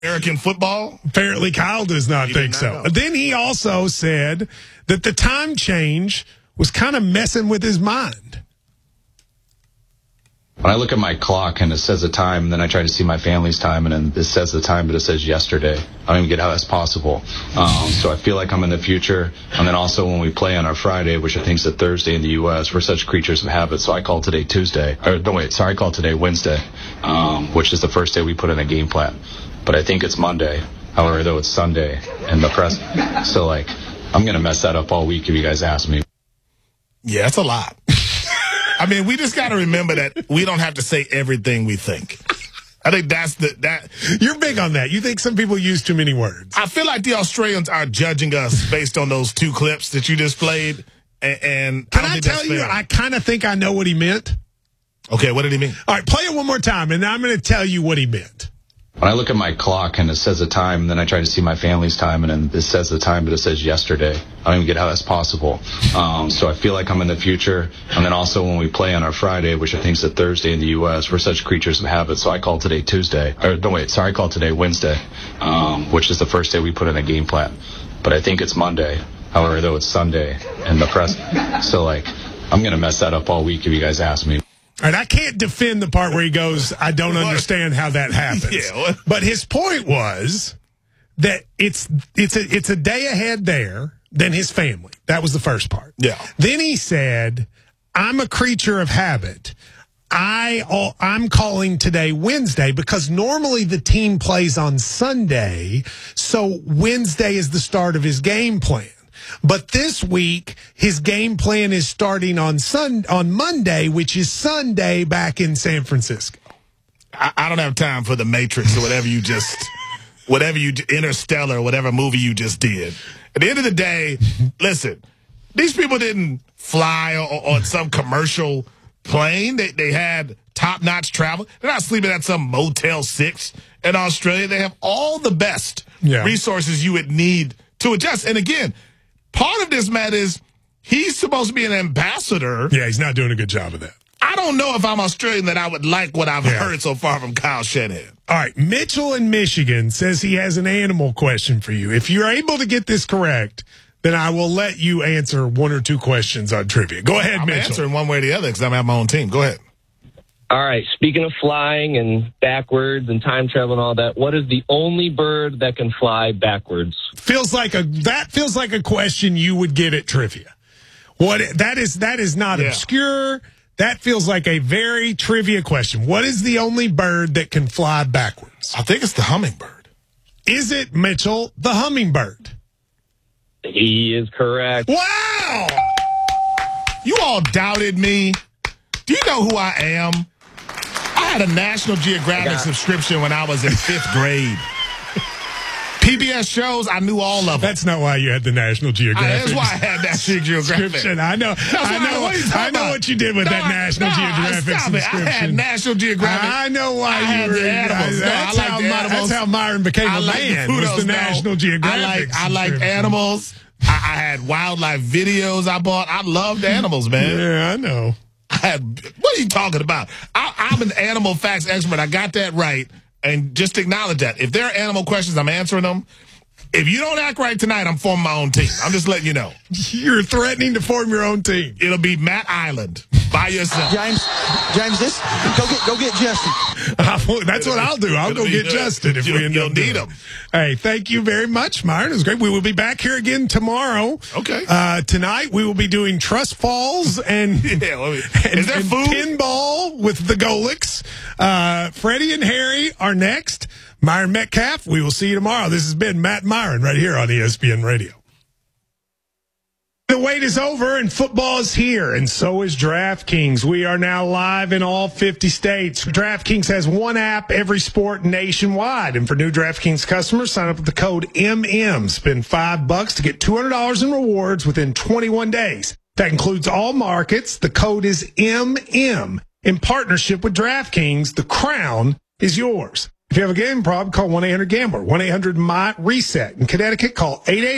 American football? Apparently, Kyle does not think so. Then he also said that the time change was kind of messing with his mind. When I look at my clock and it says the time, and then I try to see my family's time, and then it says the time, but it says yesterday. I don't even get how that's possible. So I feel like I'm in the future. And then also when we play on our Friday, which I think is a Thursday in the U.S., we're such creatures of habit. So I call today Tuesday. I call today Wednesday, which is the first day we put in a game plan. But I think it's Monday. However, though, it's Sunday in the press. So, I'm going to mess that up all week if you guys ask me. Yeah, it's a lot. I mean, we just got to remember that we don't have to say everything we think. I think that you're big on that. You think some people use too many words. I feel like the Australians are judging us based on those two clips that you just played. And can I tell you, I kind of think I know what he meant. Okay, what did he mean? All right, play it one more time, and I'm going to tell you what he meant. When I look at my clock and it says the time, and then I try to see my family's time, and then it says the time, but it says yesterday. I don't even get how that's possible. So I feel like I'm in the future. And then also when we play on our Friday, which I think is a Thursday in the U.S., we're such creatures of habit. So I call today Tuesday. I call today Wednesday, which is the first day we put in a game plan. But I think it's Monday. However, though, it's Sunday in the press. So, I'm going to mess that up all week if you guys ask me. All right, I can't defend the part where he goes, I don't understand how that happens. Yeah, but his point was that it's a day ahead there than his family. That was the first part. Yeah. Then he said, I'm a creature of habit. I'm calling today Wednesday because normally the team plays on Sunday, so Wednesday is the start of his game plan. But this week, his game plan is starting on Monday, which is Sunday back in San Francisco. I don't have time for the Matrix or Interstellar, whatever movie you just did. At the end of the day, listen, these people didn't fly on some commercial plane. They had top-notch travel. They're not sleeping at some Motel 6 in Australia. They have all the best resources you would need to adjust. And again, part of this, Matt, is he's supposed to be an ambassador. Yeah, he's not doing a good job of that. I don't know if I'm Australian that I would like what I've heard so far from Kyle Shanahan. All right, Mitchell in Michigan says he has an animal question for you. If you're able to get this correct, then I will let you answer one or two questions on trivia. Go ahead, Mitchell. I'm answering one way or the other because I'm at my own team. Go ahead. All right, speaking of flying and backwards and time travel and all that, what is the only bird that can fly backwards? That feels like a question you would get at trivia. That is not obscure. That feels like a very trivia question. What is the only bird that can fly backwards? I think it's the hummingbird. Is it, Mitchell, the hummingbird? He is correct. Wow! You all doubted me. Do you know who I am? I had a National Geographic subscription when I was in 5th grade. PBS shows, I knew all of them. That's not why you had the National Geographic. That's why I had National Geographic. I know what you did with that National Geographic subscription. I had National Geographic. I know why you were. The animals. That's how Myron became a man. Was the National Geographic. I liked animals. I had wildlife videos I bought. I loved animals, man. Yeah, I know. What are you talking about? I'm an animal facts expert. I got that right. And just acknowledge that. If there are animal questions, I'm answering them. If you don't act right tonight, I'm forming my own team. I'm just letting you know. You're threatening to form your own team. It'll be Matt Island by yourself. James, go get Justin. That's what I'll do. I'll go get Justin if we you'll need him. Hey, thank you very much, Myron. It was great. We will be back here again tomorrow. Okay. Tonight we will be doing trust falls and is there food? Pinball with the Golics. Freddie and Harry are next. Myron Metcalf, we will see you tomorrow. This has been Matt Myron right here on ESPN Radio. The wait is over and football is here, and so is DraftKings. We are now live in all 50 states. DraftKings has one app, every sport nationwide. And for new DraftKings customers, sign up with the code MM. Spend $5 to get $200 in rewards within 21 days. That includes all markets. The code is MM. In partnership with DraftKings, the crown is yours. If you have a gambling problem, call 1-800-GAMBLER, 1-800-MY-RESET. In Connecticut, call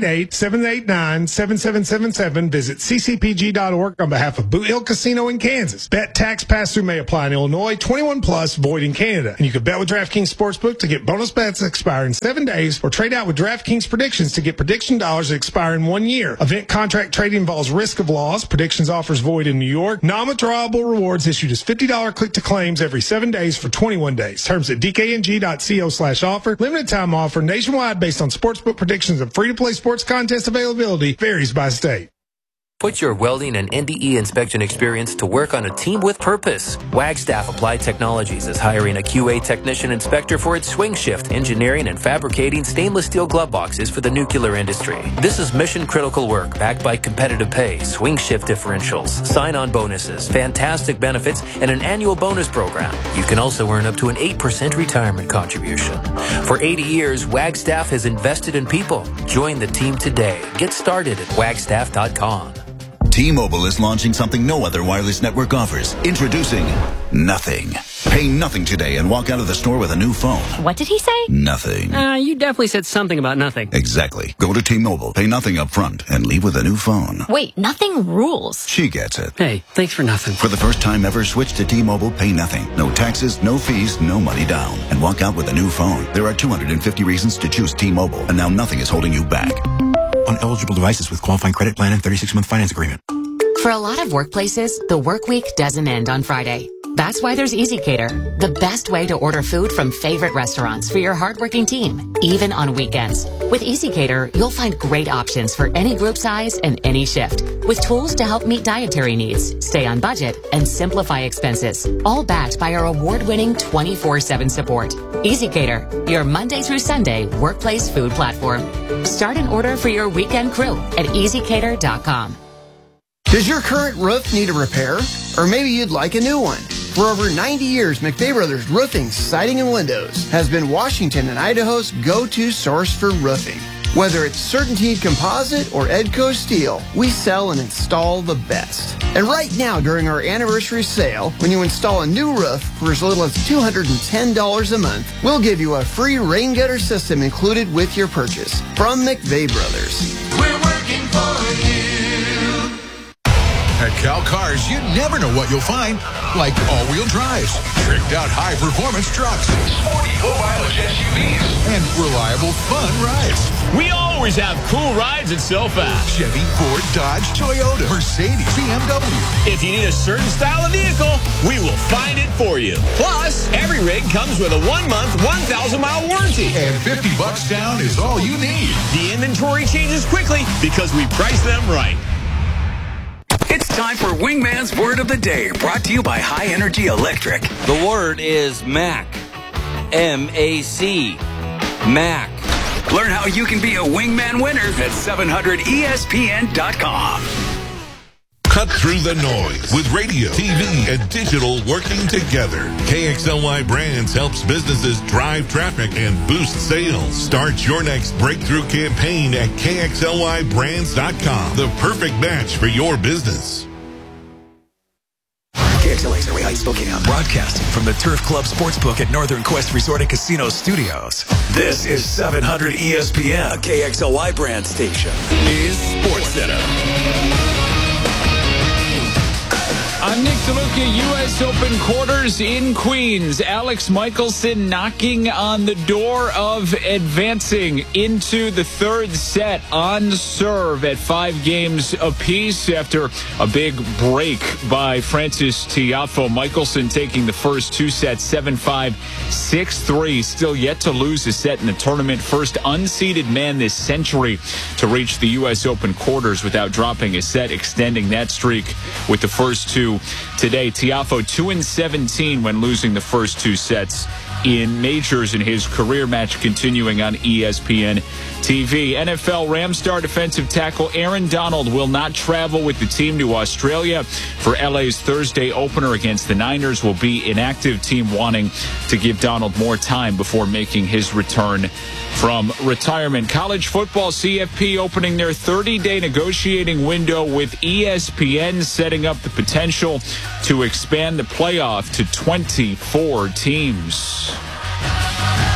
888-789-7777. Visit ccpg.org on behalf of Boot Hill Casino in Kansas. Bet, tax, pass-through may apply in Illinois, 21 plus, void in Canada. And you can bet with DraftKings Sportsbook to get bonus bets that expire in 7 days, or trade out with DraftKings Predictions to get prediction dollars that expire in 1 year. Event contract trading involves risk of loss. Predictions offers void in New York. Non-withdrawable rewards issued as $50 click to claims every 7 days for 21 days. Terms at dkng.co/offer. Limited time offer nationwide based on sportsbook predictions and free-to-play sports contest availability varies by state. Put your welding and NDE inspection experience to work on a team with purpose. Wagstaff Applied Technologies is hiring a QA technician inspector for its swing shift, engineering and fabricating stainless steel glove boxes for the nuclear industry. This is mission critical work backed by competitive pay, swing shift differentials, sign-on bonuses, fantastic benefits, and an annual bonus program. You can also earn up to an 8% retirement contribution. For 80 years, Wagstaff has invested in people. Join the team today. Get started at wagstaff.com. T-Mobile is launching something no other wireless network offers. Introducing Nothing. Pay nothing today and walk out of the store with a new phone. What did he say? Nothing. You definitely said something about nothing. Exactly. Go to T-Mobile, pay nothing up front, and leave with a new phone. Wait, nothing rules. She gets it. Hey, thanks for nothing. For the first time ever, switch to T-Mobile, pay nothing. No taxes, no fees, no money down. And walk out with a new phone. There are 250 reasons to choose T-Mobile, and now nothing is holding you back. On eligible devices with qualifying credit plan and 36-month finance agreement. For a lot of workplaces, the work week doesn't end on Friday. That's why there's EasyCater, the best way to order food from favorite restaurants for your hardworking team, even on weekends. With EasyCater, you'll find great options for any group size and any shift, with tools to help meet dietary needs, stay on budget, and simplify expenses, all backed by our award-winning 24/7 support. EasyCater, your Monday through Sunday workplace food platform. Start an order for your weekend crew at easycater.com. Does your current roof need a repair? Or maybe you'd like a new one? For over 90 years, McVeigh Brothers Roofing, Siding, and Windows has been Washington and Idaho's go-to source for roofing. Whether it's CertainTeed Composite or Edco Steel, we sell and install the best. And right now, during our anniversary sale, when you install a new roof for as little as $210 a month, we'll give you a free rain gutter system included with your purchase from McVeigh Brothers. We're working for you. At Cal Cars, you never know what you'll find, like all-wheel drives, tricked-out high-performance trucks, sporty low-mileage SUVs, and reliable fun rides. We always have cool rides at SoFast. Chevy, Ford, Dodge, Toyota, Mercedes, BMW. If you need a certain style of vehicle, we will find it for you. Plus, every rig comes with a 1-month, 1,000-mile warranty. And $50 down is all you need. The inventory changes quickly because we price them right. It's time for Wingman's Word of the Day, brought to you by High Energy Electric. The word is MAC. M-A-C. MAC. Learn how you can be a Wingman winner at 700ESPN.com. Cut through the noise with radio, TV, and digital working together. KXLY Brands helps businesses drive traffic and boost sales. Start your next breakthrough campaign at KXLYBrands.com. The perfect match for your business. KXLA's Early Heights, Spokane, broadcasting from the Turf Club Sportsbook at Northern Quest Resort and Casino Studios. This is 700 ESPN, KXLY brand station. Is SportsCenter. I'm Nick DeLuca, U.S. Open quarters in Queens. Alex Michelson knocking on the door of advancing into the third set on serve at 5 games apiece after a big break by Frances Tiafoe. Michelson taking the first 2 sets, 7-5, 6-3. Still yet to lose a set in the tournament. First unseeded man this century to reach the U.S. Open quarters without dropping a set, extending that streak with the first 2 today. Tiafoe 2-17 when losing the first 2 sets in majors in his career. Match continuing on ESPN TV. NFL Rams star defensive tackle Aaron Donald will not travel with the team to Australia for LA's Thursday opener against the Niners. Will be inactive, team wanting to give Donald more time before making his return from retirement. College football, CFP opening their 30-day negotiating window with ESPN, setting up the potential to expand the playoff to 24 teams.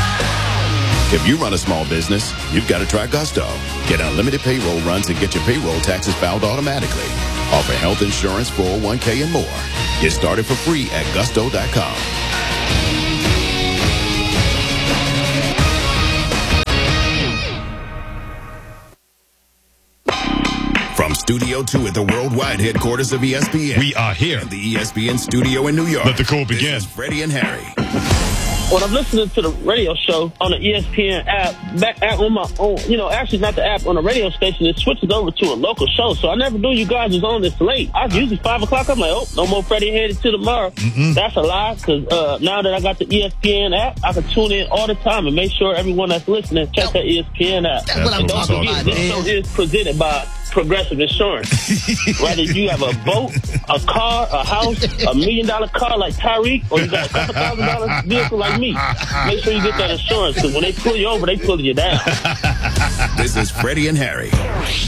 If you run a small business, you've got to try Gusto. Get unlimited payroll runs and get your payroll taxes filed automatically. Offer health insurance, 401k, and more. Get started for free at gusto.com. From Studio 2 at the worldwide headquarters of ESPN. We are here. And the ESPN studio in New York. Let the cool begin. This is Freddie and Harry. When I'm listening to the radio show on the ESPN app, on my own, actually not the app, on the radio station, it switches over to a local show. So I never knew you guys was on this late. I was usually 5 o'clock. I'm like, oh, no more Freddie headed to tomorrow. That's a lie, because now that I got the ESPN app, I can tune in all the time and make sure everyone that's listening check that ESPN app. That's what I'm talking about. This show is presented by Progressive Insurance. Whether you have a boat, a car, a house, $1 million car like Tyreek, or you got a couple $1,000 vehicle like me, make sure you get that insurance, because when they pull you over, they pull you down. This is Freddie and Harry.